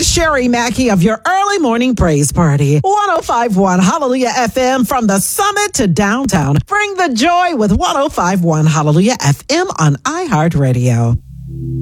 Sherry Mackey of your early morning praise party. 105.1 Hallelujah FM from the summit to downtown. Bring the joy with 105.1 Hallelujah FM on iHeartRadio.